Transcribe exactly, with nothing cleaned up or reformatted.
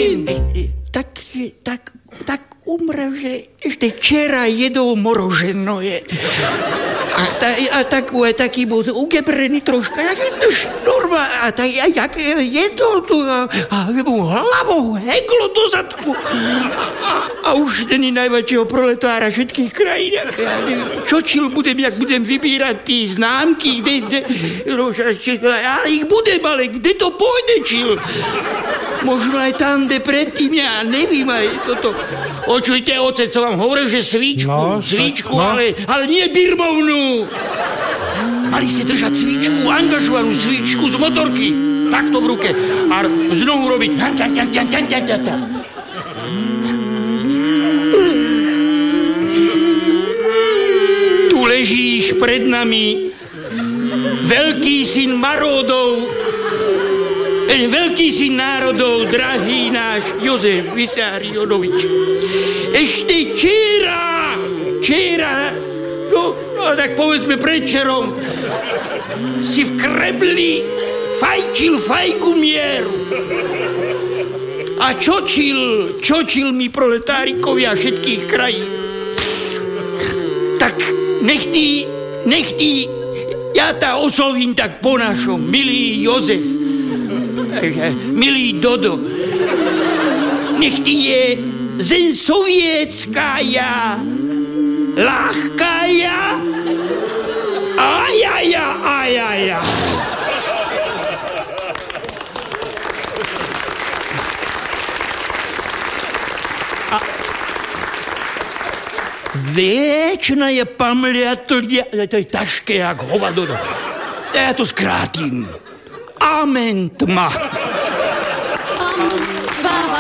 Martin! Tak, tak, tak umrel, že ešte včera jedol moroženo je. A, ta, a tak, taký bol ugebrený troška, jak už normálne, a tak, jak jedol tu, a, a mu hlavou heklo do zadku. A, a už není najväčšieho proletára všetkých krajín. Ja neviem, čo čil budem, jak budem vybírať tí známky, kde, kde, ja ich budem, ale kde to pôjde, čil? Možno aj tam, kde predtým, ja nevím aj toto. Očujte, oce, co vám hovoril, že svíčku, no, svíčku, no. ale, ale nie birmovnú. Mali ste držať svíčku, angažovanú svíčku z motorky, takto v ruke. A znovu robiť. Tu ležíš pred nami, veľký syn Maródov, veľký syn národov, drahý náš Jozef Vissarionovič. Ešte včera, včera, no, no tak povedzme predčerom, si v Krebli fajčil fajku mieru. A čočil, čočil mi proletárikovia všetkých krajín. Tak nech tí, nech tí, ja tá oslovím tak po našom, milý Jozef, milý Dodo, nech ti je zem sovietskája, ľahkája, ajaja, ajaja. A väčšina je pamliatlia, to je ťažké jak hovado. Ja to skrátim. Amen tma.